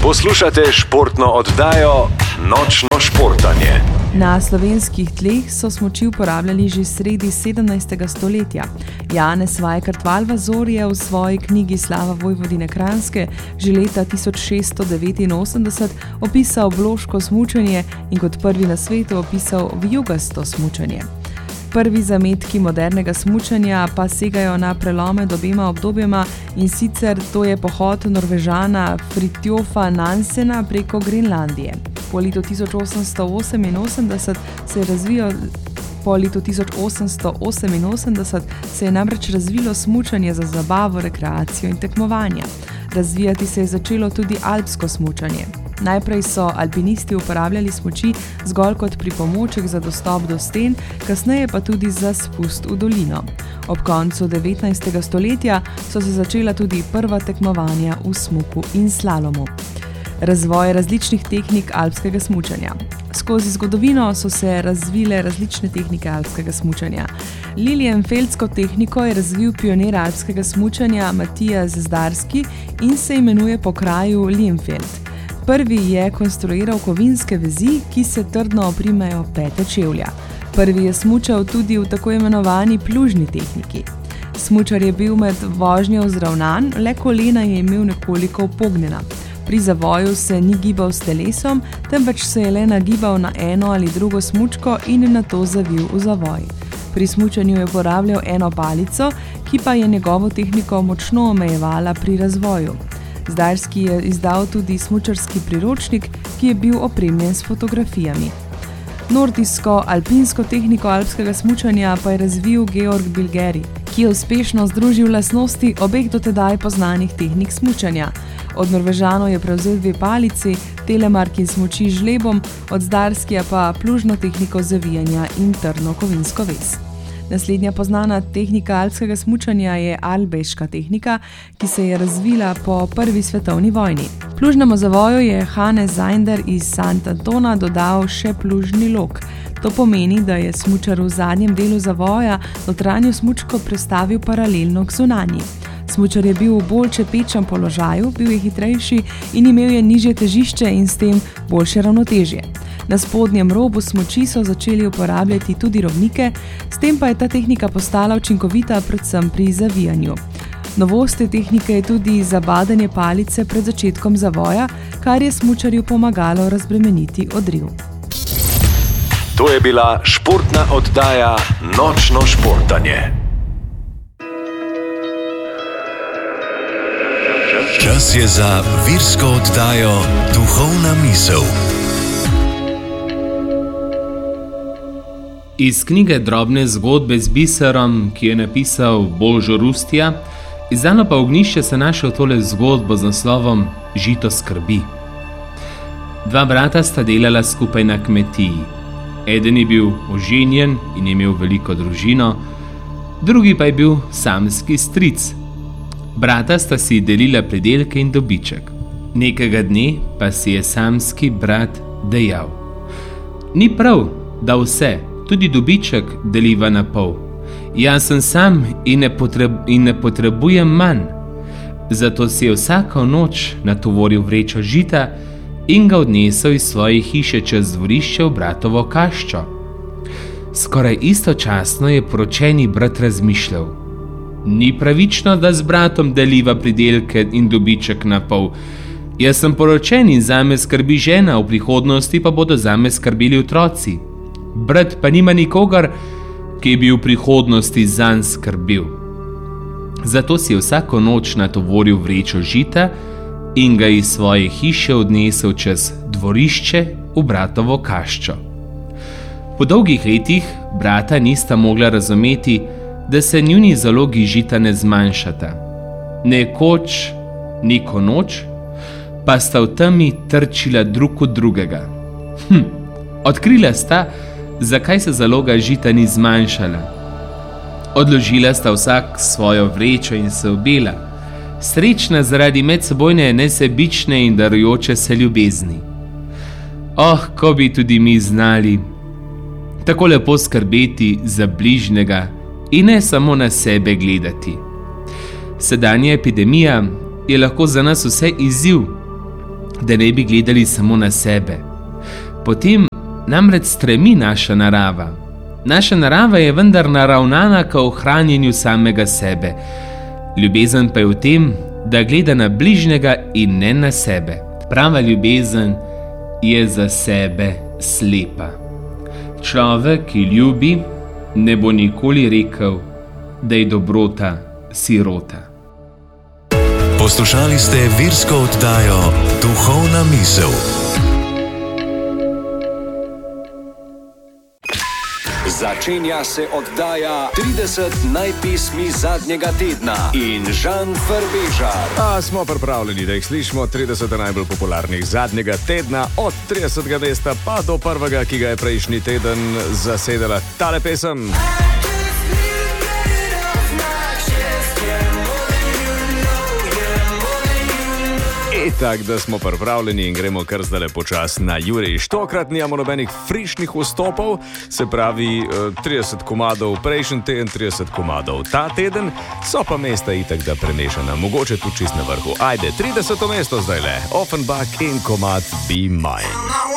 Poslušate športno oddajo Nočno športanje. Na slovenskih tleh so smuči uporabljali že sredi 17. stoletja. Janez Vajkard-Valvazor je v svoji knjigi Slava Vojvodine Kranjske že leta 1689 opisal bloško smučanje in kot prvi na svetu opisal vijugasto smučanje. Prvi zametki modernega smučanja pa segajo na prelome obema obdobjema, in sicer to je pohod Norvežana Fridtjofa Nansena preko Grenlandije. Po letu 1888 se je namreč razvilo smučanje za zabavo, rekreacijo in tekmovanja. Razvijati se je začelo tudi alpsko smučanje. Najprej so alpinisti uporabljali smuči zgolj kot pripomoček za dostop do sten, kasneje pa tudi za spust v dolino. Ob koncu 19. stoletja so se začela tudi prva tekmovanja v smuku in slalomu. Razvoj različnih tehnik alpskega smučanja. Skozi zgodovino so se razvile različne tehnike alpskega smučanja. Lilienfeldsko tehniko je razvil pionir alpskega smučanja Matijas Zdarski in se imenuje po kraju Lienfeld. Prvi je konstruiral kovinske vezi, ki se trdno oprimejo pete čevlja. Prvi je smučal tudi v tako imenovani plužni tehniki. Smučar je bil med vožnjo vzravnan, le kolena je imel nekoliko upognjena. Pri zavoju se ni gibal s telesom, temveč se je le nagibal na eno ali drugo smučko in nato zavil v zavoj. Pri smučanju je uporabljal eno palico, ki pa je njegovo tehniko močno omejevala pri razvoju. Zdarski je izdal tudi smučarski priročnik, ki je bil opremljen s fotografijami. Nordijsko-alpinsko tehniko alpskega smučanja pa je razvil Georg Bilgeri, ki je uspešno združil lastnosti obeh dotedaj poznanih tehnik smučanja. Od Norvežanov je prevzel dve palici, telemark in smuči z žlebom, od Zdarskija pa plužno tehniko zavijanja in trdno kovinsko vez. Naslednja poznana tehnika alpskega smučanja je albeška tehnika, ki se je razvila po prvi svetovni vojni. Plužnemu zavoju je Hannes Zander iz Sant Antona dodal še plužni lok. To pomeni, da je smučar v zadnjem delu zavoja notranjo smučko prestavil paralelno k zunanji. Smučar je bil v bolj čepečem položaju, bil je hitrejši in imel je nižje težišče in s tem boljše ravnotežje. Na spodnjem robu smuči so začeli uporabljati tudi robnike, s tem pa je ta tehnika postala učinkovita predvsem pri zavijanju. Novost te tehnike je tudi zabadanje palice pred začetkom zavoja, kar je smučarju pomagalo razbremeniti odriv. To je bila športna oddaja Nočno športanje. Čas je za virsko oddajo Duhovna misel. Iz knjige Drobne zgodbe z biserom, ki je napisal Božo Rustija, izdano pa Ognjišče, se našel tole zgodbo z naslovom Žito skrbi. Dva brata sta delala skupaj na kmetiji. Eden je bil oženjen in imel veliko družino, drugi pa je bil samski stric. Brata sta si delila pridelke in dobiček. Nekega dne pa si je samski brat dejal: ni prav, da vse, tudi dobiček, deliva na pol. Jaz sem sam in ne potrebujem manj. Zato si je vsako noč natovoril vrečo žita in ga odnesel iz svoje hiše čez dvorišče v bratovo kaščo. Skoraj istočasno je poročeni brat razmišljal: ni pravično, da z bratom deliva pridelke in dobiček na pol. Jaz sem poročen in zame skrbi žena, v prihodnosti pa bodo zame skrbeli otroci. Brat pa nima nikogar, ki bi v prihodnosti zanj skrbel. Zato si je vsako noč natovoril vrečo žita in ga iz svoje hiše odnesel čez dvorišče v bratovo kaščo. Po dolgih letih brata nista mogla razumeti, da se njuni zalogi žita ne zmanjšata. Nekoč, neko noč, pa sta v temi trčila drug od drugega. Odkrila sta, zakaj se zaloga žita ni zmanjšala. Odložila sta vsak svojo vrečo in se objela, srečna zaradi medsebojne nesebične in darujoče se ljubezni. Ko bi tudi mi znali tako lepo skrbeti za bližnjega in ne samo na sebe gledati. Sedanja epidemija je lahko za nas vse izziv. da ne bi gledali samo na sebe. Potem namreč stremi naša narava. Naša narava je vendar naravnana k ohranjenju samega sebe. Ljubezen pa je v tem, da gleda na bližnjega in ne na sebe. Prava ljubezen je za sebe slepa. Človek, ki ljubi, ne bo nikoli rekel, da je dobrota sirota. Poslušali ste virsko oddajo Duhovna misel. Začenja se oddaja 30 najpesmi zadnjega tedna in Žan Frbežar. Smo pripravljeni, da jih slišimo 30 najbolj popularnih zadnjega tedna, od 30. mesta pa do prvega, ki ga je prejšnji teden zasedala tale pesem. Tako da smo pripravljeni in gremo kar zdaj počas na juriš. Tokrat nijamo nobenih frišnih vstopov, se pravi 30 komadov prejšnji teden, 30 komadov ta teden, so pa mesta itak da premešana, mogoče tudi čist na vrhu. Ajde, 30. mesto zdaj le, Offenbach in komad Be Mine.